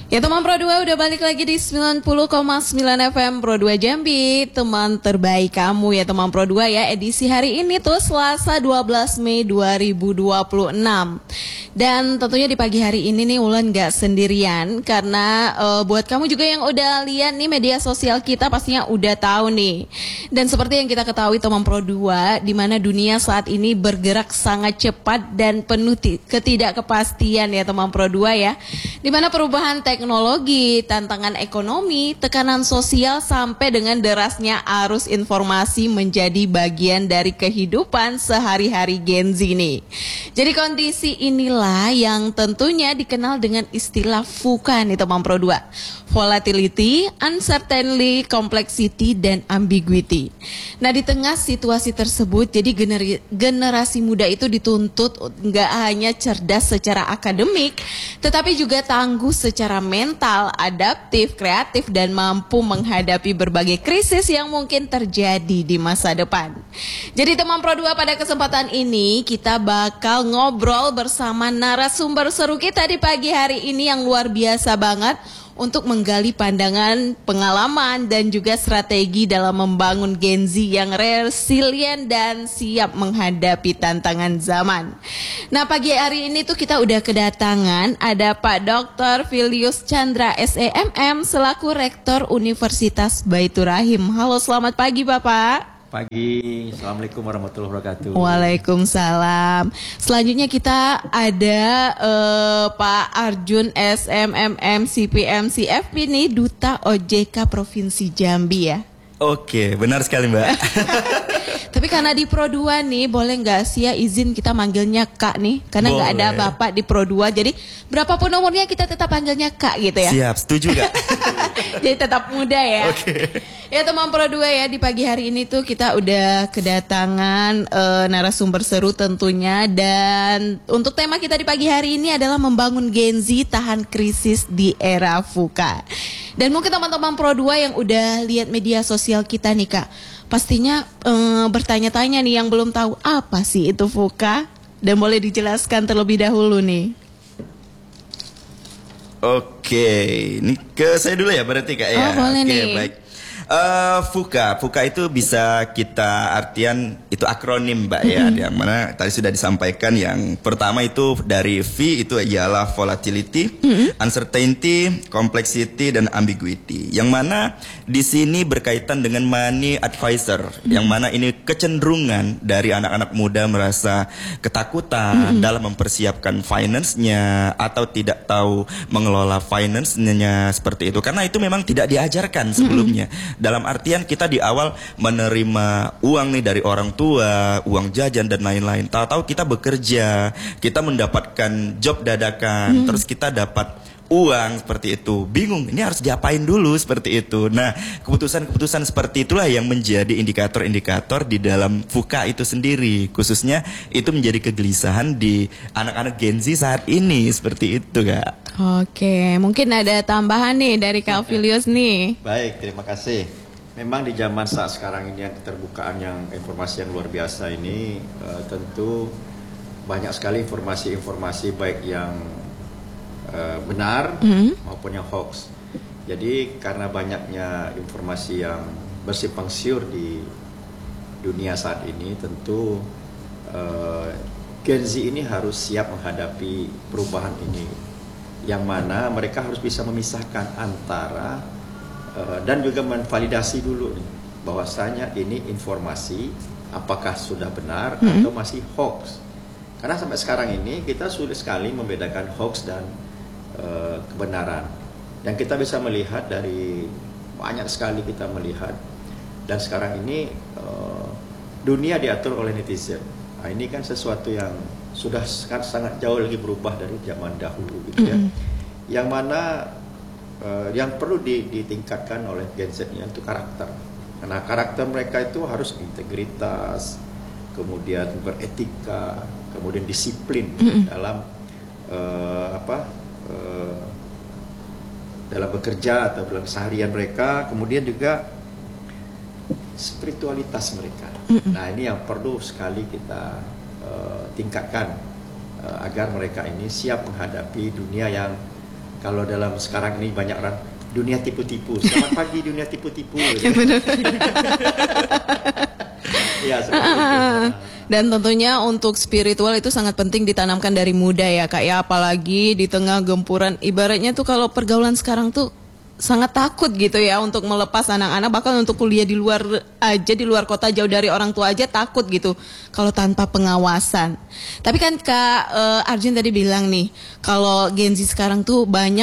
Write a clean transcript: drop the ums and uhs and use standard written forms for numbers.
Ya teman Pro 2 udah balik lagi di 90,9 FM Pro 2 Jambi. Teman terbaik kamu ya teman Pro 2 ya. Edisi hari ini tuh Selasa 12 Mei 2026. Dan tentunya di pagi hari ini nih Ulan gak sendirian. Karena buat kamu juga yang udah lihat nih media sosial kita pastinya udah tahu nih. Dan seperti yang kita ketahui teman Pro 2, di mana dunia saat ini bergerak sangat cepat dan penuh ketidakpastian ya teman Pro 2 ya. Di mana perubahan teknologi, tantangan ekonomi, tekanan sosial sampai dengan derasnya arus informasi menjadi bagian dari kehidupan sehari-hari Gen Z nih. Jadi kondisi inilah yang tentunya dikenal dengan istilah VUCA nih teman Pro 2. Volatility, uncertainty, complexity, dan ambiguity. Nah di tengah situasi tersebut, jadi generasi muda itu dituntut nggak hanya cerdas secara akademik, tetapi juga tangguh secara mental, adaptif, kreatif, dan mampu menghadapi berbagai krisis yang mungkin terjadi di masa depan. Jadi teman Pro 2 pada kesempatan ini kita bakal ngobrol bersama narasumber seru kita di pagi hari ini yang luar biasa banget untuk menggali pandangan, pengalaman, dan juga strategi dalam membangun Gen Z yang resilient dan siap menghadapi tantangan zaman. Nah pagi hari ini tuh kita udah kedatangan ada Pak Dr. Filius Chandra SEMM selaku Rektor Universitas Baitur Rahim. Halo selamat pagi Bapak. Pagi, Assalamualaikum warahmatullahi wabarakatuh. Waalaikumsalam. Selanjutnya kita ada Pak Arjun SMMM CPM CFP nih, Duta OJK Provinsi Jambi ya. Oke, benar sekali Mbak. Tapi karena di Pro 2 nih, boleh nggak sih ya izin kita manggilnya Kak nih? Karena nggak ada Bapak di Pro 2, jadi berapapun umurnya kita tetap panggilnya Kak gitu ya. Siap, setuju gak? Jadi tetap muda ya. Oke. Ya teman Pro 2 ya, di pagi hari ini tuh kita udah kedatangan narasumber seru tentunya. Dan untuk tema kita di pagi hari ini adalah membangun Gen Z tahan krisis di era VUCA. Dan mungkin teman-teman Pro 2 yang udah lihat media sosial kita nih Kak, pastinya bertanya-tanya nih yang belum tahu apa sih itu VUCA. Dan boleh dijelaskan terlebih dahulu nih. Oke, ini ke saya dulu ya berarti Kak ya. Oh boleh Oke, nih. baik. VUCA itu bisa kita artian itu akronim Mbak ya, yang mana tadi sudah disampaikan. Yang pertama itu dari V itu ialah volatility, uncertainty, complexity, dan ambiguity. Yang mana di sini berkaitan dengan money advisor, yang mana ini kecenderungan dari anak-anak muda merasa ketakutan dalam mempersiapkan finance-nya atau tidak tahu mengelola finance-nya seperti itu. Karena itu memang tidak diajarkan sebelumnya. Dalam artian kita di awal menerima uang nih dari orang tua, uang jajan dan lain-lain. Tahu-tahu kita bekerja, kita mendapatkan job dadakan, terus kita dapat uang seperti itu. Bingung, ini harus diapain dulu seperti itu. Nah, keputusan-keputusan seperti itulah yang menjadi indikator-indikator di dalam VUCA itu sendiri. Khususnya itu menjadi kegelisahan di anak-anak Gen Z saat ini seperti itu Kak. Oke, mungkin ada tambahan nih dari Kak Filius nih. Baik, terima kasih. Memang di zaman saat sekarang ini yang keterbukaan yang informasi yang luar biasa ini tentu banyak sekali informasi-informasi baik yang benar maupun yang hoax. Jadi karena banyaknya informasi yang bersimpang siur di dunia saat ini, tentu Gen Z ini harus siap menghadapi perubahan ini. Yang mana mereka harus bisa memisahkan antara dan juga menvalidasi dulu nih bahwasanya ini informasi apakah sudah benar atau masih hoax. Karena sampai sekarang ini kita sulit sekali membedakan hoax dan kebenaran. Yang kita bisa melihat dari banyak sekali kita melihat, dan sekarang ini dunia diatur oleh netizen. Nah, ini kan sesuatu yang sudah sangat jauh lagi berubah dari zaman dahulu gitu ya. Yang mana yang perlu ditingkatkan oleh Gen Z-nya itu karakter. Karena karakter mereka itu harus integritas, kemudian beretika, kemudian disiplin dalam dalam bekerja atau dalam keseharian mereka, kemudian juga spiritualitas mereka. Nah, ini yang perlu sekali kita tingkatkan agar mereka ini siap menghadapi dunia yang Kalau dalam sekarang ini banyak orang dunia tipu-tipu. Selamat pagi dunia tipu-tipu. Ya, seperti itu. Dan tentunya untuk spiritual itu sangat penting ditanamkan dari muda ya Kak ya, apalagi di tengah gempuran. Ibaratnya tuh kalau pergaulan sekarang tuh sangat takut gitu ya untuk melepas anak-anak, bahkan untuk kuliah di luar aja, di luar kota jauh dari orang tua aja takut gitu kalau tanpa pengawasan. Tapi kan Kak Arjun tadi bilang nih, kalau Gen Z sekarang tuh banyak